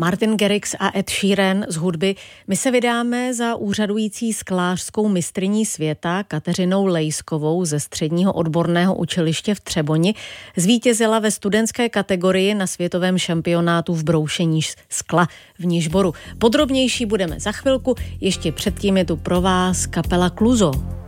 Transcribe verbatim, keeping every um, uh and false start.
Martin Garrix a Ed Sheeran z hudby. My se vydáme za úřadující sklářskou mistryní světa Kateřinou Lejskovou ze Středního odborného učiliště v Třeboni. Zvítězila ve studentské kategorii na světovém šampionátu v broušení skla v Nižboru. Podrobnější budeme za chvilku, ještě předtím je tu pro vás kapela Cluzo.